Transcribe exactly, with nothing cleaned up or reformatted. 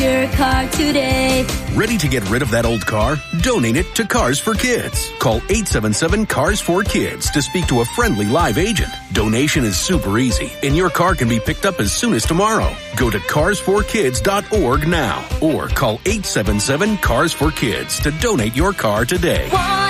your car today. Ready to get rid of that old car? Donate it to Cars for Kids. Call eight seven seven, C A R S four Kids to speak to a friendly live agent. Donation is super easy, and your car can be picked up as soon as tomorrow. Go to cars for kids dot org now or call eight seven seven, C A R S four Kids to donate your car today.